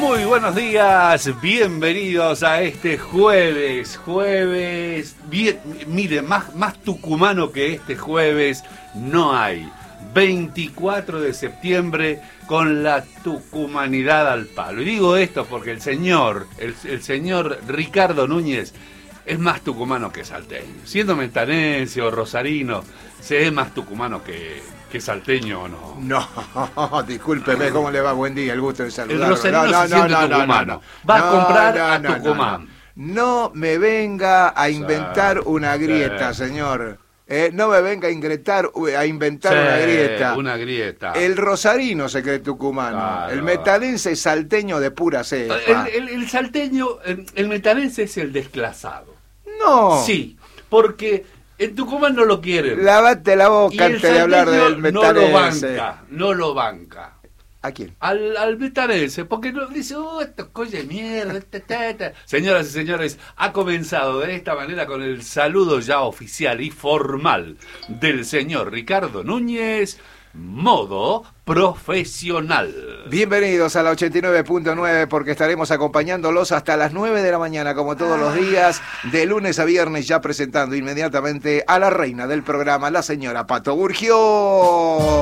Muy buenos días, bienvenidos a este jueves, bien, mire, más tucumano que este jueves no hay. 24 de septiembre con la tucumanidad al palo. Y digo esto porque el señor Ricardo Núñez es más tucumano que salteño. Siendo mentanense o rosarino, se es más tucumano que salteño o no. No, discúlpeme, ¿cómo le va? Buen día, el gusto de saludarlo. El rosarino se siente tucumano. Va a comprar a Tucumán. No me venga a inventar una grieta, señor. No me venga a inventar una grieta. El rosarino se cree tucumano. Claro. El metanense es salteño de pura cepa. El salteño, el metanense es el desclasado. No. Sí, porque en Tucumán no lo quieren. Lávate la boca antes de hablar del metanense. No lo banca. ¿A quién? Al metanense, porque dice, esto es coño de mierda. Señoras y señores, ha comenzado de esta manera con el saludo ya oficial y formal del señor Ricardo Núñez, modo profesional. Bienvenidos a la 89.9 porque estaremos acompañándolos hasta las 9 de la mañana como todos los días, de lunes a viernes, ya presentando inmediatamente a la reina del programa, la señora Pato Burgio.